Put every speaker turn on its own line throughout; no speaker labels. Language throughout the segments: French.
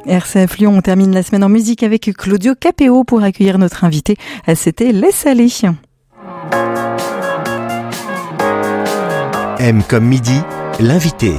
RCF Lyon, on termine la semaine en musique avec Claudio Capéo pour accueillir notre invité. C'était Laisse aller.
M comme midi, l'invité.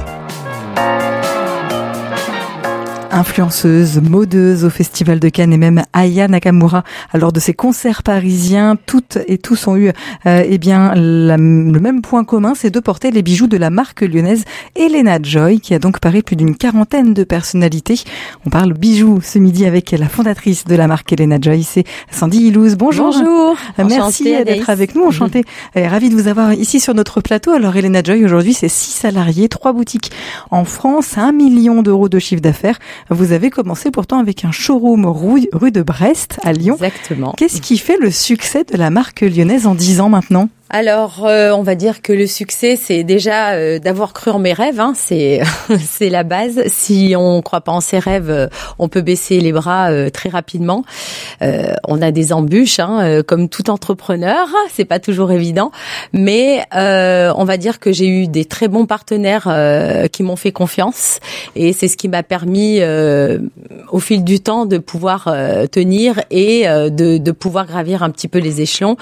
Influenceuse, modeuse au Festival de Cannes et même Aya Nakamura, lors de ses concerts parisiens, toutes et tous ont eu le même point commun, c'est de porter les bijoux de la marque lyonnaise Elena Joy, qui a donc paré plus d'une quarantaine de personnalités. On parle bijoux ce midi avec la fondatrice de la marque Elena Joy, c'est Sandy Ilouz. Bonjour.
Bonjour.
Merci d'être avec nous, enchantée. Ravie de vous avoir ici sur notre plateau. Alors Elena Joy, aujourd'hui, c'est 6 salariés, 3 boutiques en France, 1 million d'euros de chiffre d'affaires. Vous avez commencé pourtant avec un showroom rue de Brest à Lyon.
Exactement.
Qu'est-ce qui fait le succès de la marque lyonnaise en 10 ans maintenant ?
Alors, on va dire que le succès, c'est déjà d'avoir cru en mes rêves. Hein. C'est la base. Si on croit pas en ses rêves, on peut baisser les bras très rapidement. On a des embûches, comme tout entrepreneur. C'est pas toujours évident, mais on va dire que j'ai eu des très bons partenaires qui m'ont fait confiance, et c'est ce qui m'a permis, au fil du temps, de pouvoir tenir et de pouvoir gravir un petit peu les échelons.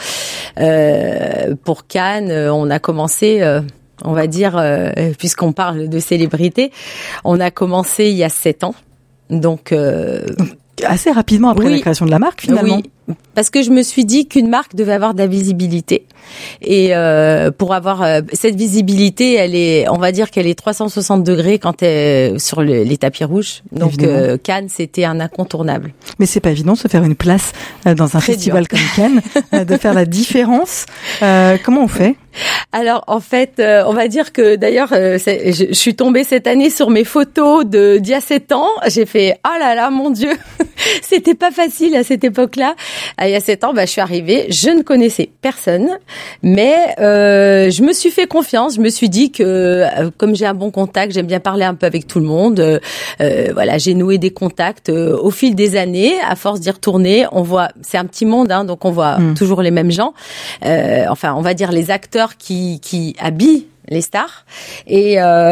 Pour Cannes, on a commencé, on va dire, puisqu'on parle de célébrité, on a commencé il y a 7 ans. Donc
assez rapidement après la création de la marque, finalement.
Oui, parce que je me suis dit qu'une marque devait avoir de la visibilité. Et pour avoir cette visibilité, elle est, on va dire qu'elle est 360 degrés quand elle est sur les tapis rouges. Donc Cannes, c'était un incontournable.
Mais c'est pas évident de se faire une place dans un festival comme Cannes, de faire la différence. Comment on fait ?
Alors en fait, on va dire que d'ailleurs, je suis tombée cette année sur mes photos d'il y a 7 ans. J'ai fait oh là là, mon Dieu, c'était pas facile à cette époque-là. Il y a 7 ans, je suis arrivée, je ne connaissais personne, mais je me suis fait confiance. Je me suis dit que comme j'ai un bon contact, j'aime bien parler un peu avec tout le monde. Voilà, j'ai noué des contacts au fil des années. À force d'y retourner, on voit, c'est un petit monde, donc on voit toujours les mêmes gens. Enfin, on va dire les acteurs qui habillent les stars, et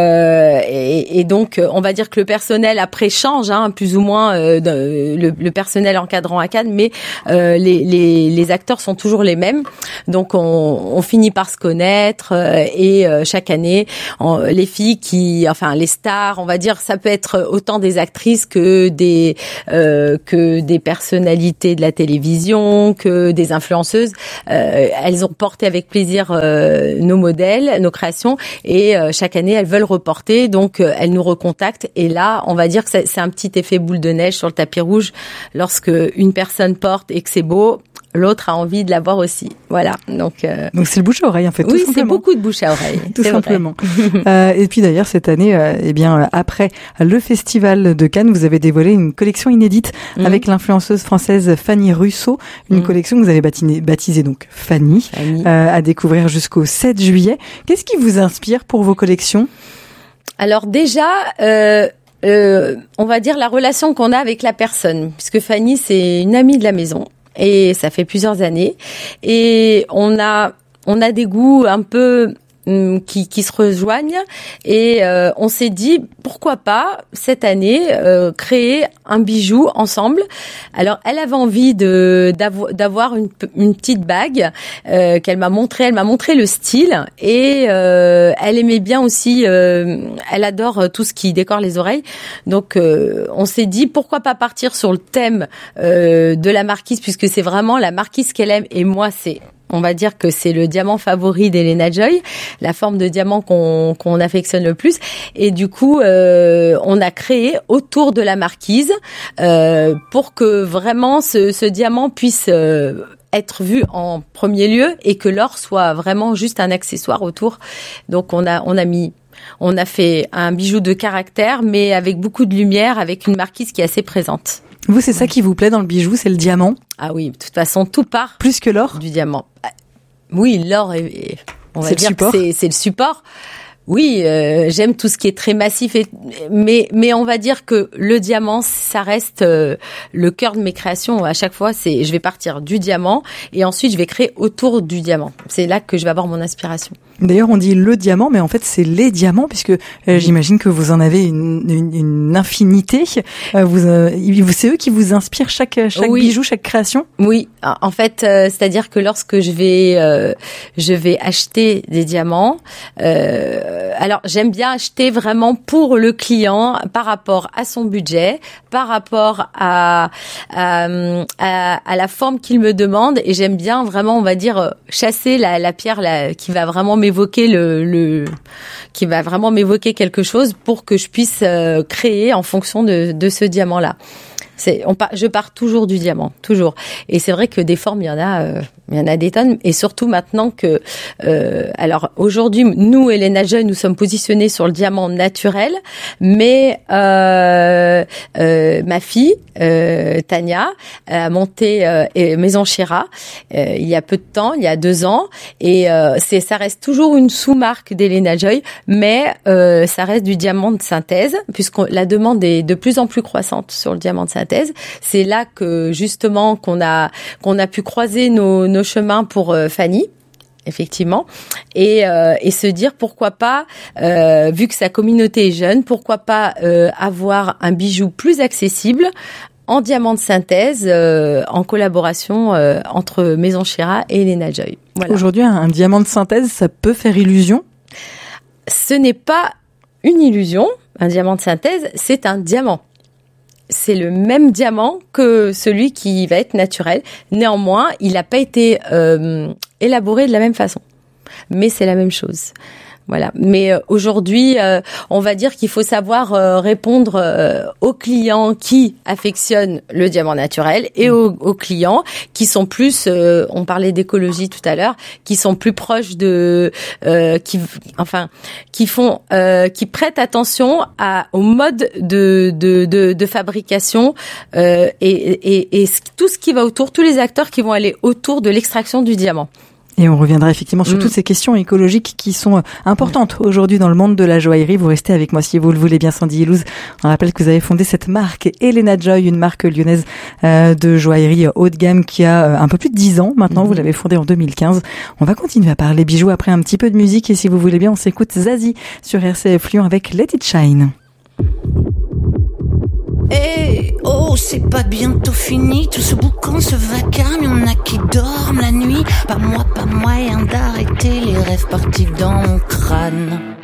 donc on va dire que le personnel après change, plus ou moins le personnel encadrant à Cannes, mais les acteurs sont toujours les mêmes. Donc on finit par se connaître, et chaque année les filles les stars, on va dire, ça peut être autant des actrices que des personnalités de la télévision, que des influenceuses. Elles ont porté avec plaisir nos modèles, nos créations. Et chaque année, elles veulent reporter, donc elles nous recontactent. Et là, on va dire que c'est un petit effet boule de neige sur le tapis rouge. Lorsque une personne porte et que c'est beau, l'autre a envie de l'avoir aussi. Voilà. Donc
c'est le bouche à oreille, en fait.
Oui, c'est beaucoup de bouche à oreille.
Tout simplement. Et puis d'ailleurs, cette année, après le Festival de Cannes, vous avez dévoilé une collection inédite avec l'influenceuse française Fanny Russo. Une collection que vous avez baptisée donc Fanny. À découvrir jusqu'au 7 juillet. Qu'est-ce qui vous inspire pour vos collections ?
Alors déjà, on va dire la relation qu'on a avec la personne, puisque Fanny, c'est une amie de la maison. Et ça fait plusieurs années. Et on a des goûts un peu qui se rejoignent, et on s'est dit pourquoi pas cette année créer un bijou ensemble. Alors elle avait envie d'avoir une petite bague qu'elle m'a montré. Elle m'a montré le style, et elle aimait bien aussi. Elle adore tout ce qui décore les oreilles. Donc on s'est dit pourquoi pas partir sur le thème de la marquise, puisque c'est vraiment la marquise qu'elle aime, et moi on va dire que c'est le diamant favori d'Elena Joy, la forme de diamant qu'on affectionne le plus. Et du coup, on a créé autour de la marquise pour que vraiment ce diamant puisse être vu en premier lieu, et que l'or soit vraiment juste un accessoire autour. Donc on a fait un bijou de caractère, mais avec beaucoup de lumière, avec une marquise qui est assez présente.
Vous, c'est ça qui vous plaît dans le bijou, c'est le diamant ?
Ah oui, de toute façon, tout part
plus que l'or
du diamant. Oui, l'or, on va dire que c'est le support. Oui, j'aime tout ce qui est très massif, mais on va dire que le diamant, ça reste le cœur de mes créations. À chaque fois, je vais partir du diamant, et ensuite je vais créer autour du diamant. C'est là que je vais avoir mon inspiration.
D'ailleurs, on dit le diamant, mais en fait, c'est les diamants, puisque j'imagine que vous en avez une infinité. C'est eux qui vous inspirent chaque bijou, chaque création.
Oui, en fait, c'est-à-dire que lorsque je vais acheter des diamants, alors j'aime bien acheter vraiment pour le client, par rapport à son budget, par rapport à la forme qu'il me demande, et j'aime bien vraiment, on va dire, chasser la pierre qui va vraiment m'évoquer qui va vraiment m'évoquer quelque chose pour que je puisse créer en fonction de ce diamant-là. Je pars toujours du diamant, toujours. Et c'est vrai que des formes, il y en a des tonnes. Et surtout maintenant que, alors aujourd'hui, nous, Elena Joy, nous sommes positionnés sur le diamant naturel, mais ma fille, Tania, a monté Maison Shira il y a peu de temps, il y a 2 ans, et ça reste toujours une sous-marque d'Elena Joy, mais ça reste du diamant de synthèse, puisque la demande est de plus en plus croissante sur le diamant de synthèse. C'est là que justement qu'on a pu croiser nos chemins pour Fanny. Effectivement, et se dire pourquoi pas, vu que sa communauté est jeune, pourquoi pas avoir un bijou plus accessible en diamant de synthèse, en collaboration entre Maison Shira et Elena Joy. Voilà.
Aujourd'hui, un diamant de synthèse, ça peut faire illusion ?
Ce n'est pas une illusion. Un diamant de synthèse, c'est un diamant. C'est le même diamant que celui qui va être naturel. Néanmoins, il n'a pas été élaboré de la même façon. Mais c'est la même chose. Voilà. Mais aujourd'hui, on va dire qu'il faut savoir répondre aux clients qui affectionnent le diamant naturel et aux clients qui sont plus, on parlait d'écologie tout à l'heure, qui sont plus proches qui prêtent attention au mode de fabrication et tout ce qui va autour, tous les acteurs qui vont aller autour de l'extraction du diamant.
Et on reviendra effectivement sur toutes ces questions écologiques qui sont importantes aujourd'hui dans le monde de la joaillerie. Vous restez avec moi si vous le voulez bien, Sandy Ilouz. On rappelle que vous avez fondé cette marque Elena Joy, une marque lyonnaise de joaillerie haut de gamme qui a un peu plus de 10 ans maintenant. Vous l'avez fondée en 2015. On va continuer à parler bijoux après un petit peu de musique, et si vous voulez bien, on s'écoute Zazie sur RCF Lyon avec Let It Shine.
Eh oh, c'est pas bientôt fini, tout ce boucan, ce vacarme, y'en a qui dorment la nuit. Pas moyen d'arrêter les rêves partis dans mon crâne.